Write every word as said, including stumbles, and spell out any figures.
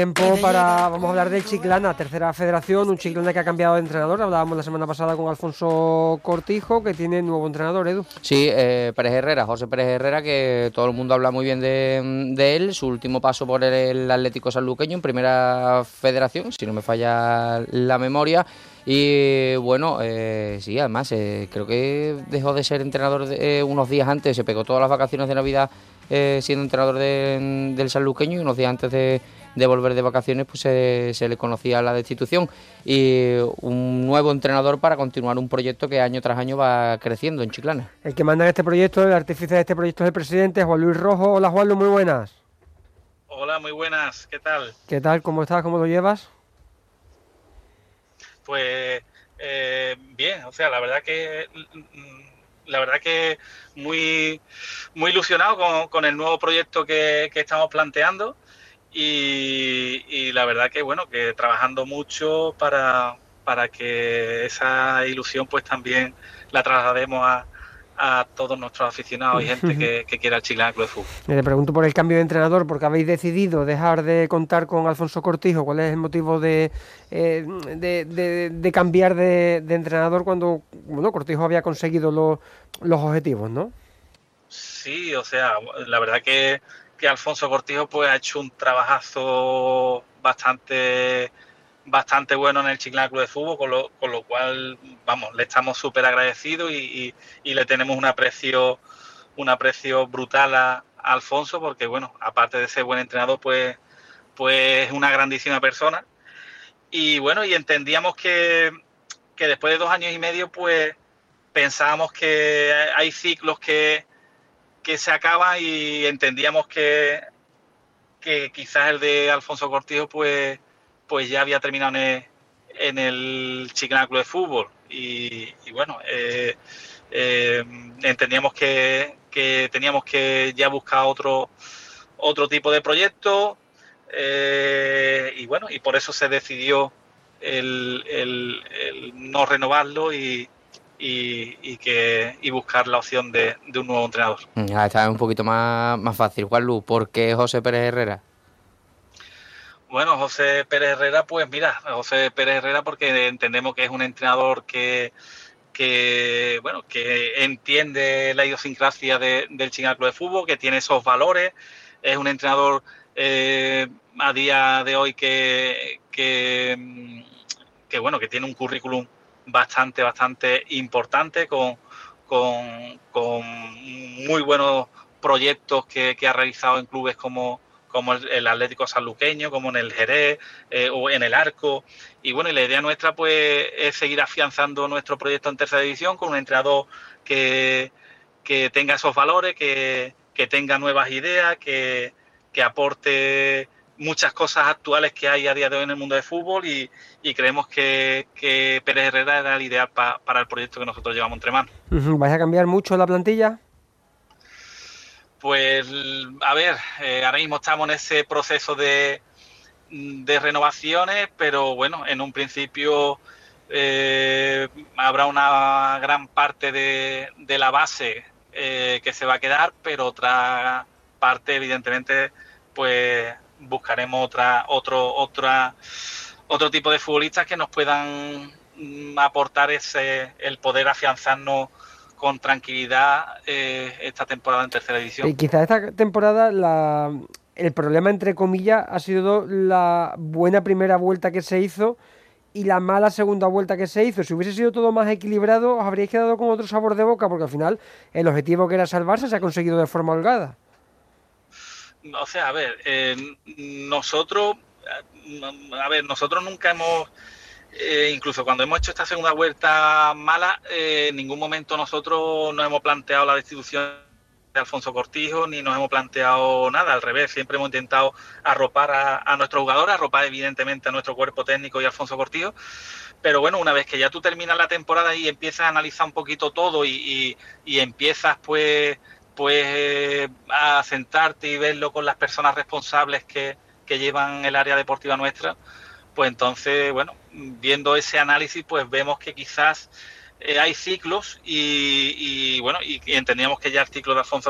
Tiempo para, vamos a hablar del Chiclana, tercera federación, un Chiclana que ha cambiado de entrenador. Hablábamos la semana pasada con Alfonso Cortijo, que tiene nuevo entrenador, Edu. Sí, eh, Pérez Herrera, José Pérez Herrera, que todo el mundo habla muy bien de, de él, su último paso por el Atlético Sanluqueño en primera federación, si no me falla la memoria. Y bueno, eh, sí, además eh, creo que dejó de ser entrenador de, eh, unos días antes, se pegó todas las vacaciones de Navidad eh, siendo entrenador de, del Sanluqueño, y unos días antes de, de volver de vacaciones pues se, se le conocía la destitución, y un nuevo entrenador para continuar un proyecto que año tras año va creciendo en Chiclana. El que manda en este proyecto, el artífice de este proyecto es el presidente, Juan Luis Rojo. Hola, Juanlu, muy buenas. Hola, muy buenas, ¿qué tal? ¿Qué tal? ¿Cómo estás? ¿Cómo lo llevas? Pues eh, bien, o sea, la verdad que la verdad que muy muy ilusionado con, con el nuevo proyecto que, que estamos planteando, y, y la verdad que bueno, que trabajando mucho para, para que esa ilusión pues también la traslademos a, a todos nuestros aficionados y gente que, que quiera el Chiclana Club de Fútbol. Le pregunto por el cambio de entrenador, porque habéis decidido dejar de contar con Alfonso Cortijo. ¿Cuál es el motivo de, eh, de, de, de cambiar de, de entrenador cuando bueno, Cortijo había conseguido lo, los objetivos, ¿no? Sí, o sea, la verdad que, que Alfonso Cortijo pues ha hecho un trabajazo bastante bastante bueno en el Chiclana Club de Fútbol, con lo, con lo cual, vamos, le estamos súper agradecidos y, y, y le tenemos un aprecio, un aprecio brutal a, a Alfonso, porque, bueno, aparte de ser buen entrenador, pues, pues es una grandísima persona. Y, bueno, y entendíamos que, que después de dos años y medio, pues, pensábamos que hay ciclos que, que se acaban, y entendíamos que, que quizás el de Alfonso Cortijo, pues, pues ya había terminado en el, en el Chiclana Club de Fútbol, y, y bueno, eh, eh, entendíamos que, que teníamos que ya buscar otro otro tipo de proyecto, eh, y bueno, y por eso se decidió el, el, el no renovarlo y, y, y que y buscar la opción de, de un nuevo entrenador. Ya está un poquito más, más fácil. Juanlu, ¿por qué José Pérez Herrera? Bueno, José Pérez Herrera, pues mira, José Pérez Herrera porque entendemos que es un entrenador que, que bueno, que entiende la idiosincrasia de, del Chiclana Club de Fútbol, que tiene esos valores, es un entrenador eh, a día de hoy que, que, que bueno, que tiene un currículum bastante, bastante importante, con, con, con muy buenos proyectos que, que ha realizado en clubes como como el, el Atlético Sanluqueño, como en el Jerez eh, o en el Arco. Y bueno, y la idea nuestra pues es seguir afianzando nuestro proyecto en tercera división con un entrenador que, que tenga esos valores, que, que tenga nuevas ideas, que, que aporte muchas cosas actuales que hay a día de hoy en el mundo del fútbol, y, y creemos que, que Pérez Herrera era el ideal pa, para el proyecto que nosotros llevamos entre manos. ¿Vais a cambiar mucho la plantilla? Pues, a ver, eh, ahora mismo estamos en ese proceso de, de renovaciones, pero bueno, en un principio eh, habrá una gran parte de, de la base eh, que se va a quedar, pero otra parte, evidentemente, pues buscaremos otra, otro, otra, otro tipo de futbolistas que nos puedan aportar ese, el poder afianzarnos con tranquilidad eh, esta temporada en tercera división. Y quizás esta temporada la, el problema, entre comillas, ha sido la buena primera vuelta que se hizo y la mala segunda vuelta que se hizo. Si hubiese sido todo más equilibrado, os habríais quedado con otro sabor de boca, porque al final el objetivo que era salvarse se ha conseguido de forma holgada. O sea, a ver, eh, nosotros, a ver, nosotros nunca hemos... Eh, incluso cuando hemos hecho esta segunda vuelta mala, eh, en ningún momento nosotros nos hemos planteado la destitución de Alfonso Cortijo, ni nos hemos planteado nada, al revés, siempre hemos intentado arropar a, a nuestros jugadores, arropar evidentemente a nuestro cuerpo técnico y a Alfonso Cortijo, pero bueno, una vez que ya tú terminas la temporada y empiezas a analizar un poquito todo y, y, y empiezas pues, pues eh, a sentarte y verlo con las personas responsables que, que llevan el área deportiva nuestra, pues entonces, bueno, viendo ese análisis, pues vemos que quizás eh, hay ciclos y, y bueno, y, y entendíamos que ya el ciclo de Alfonso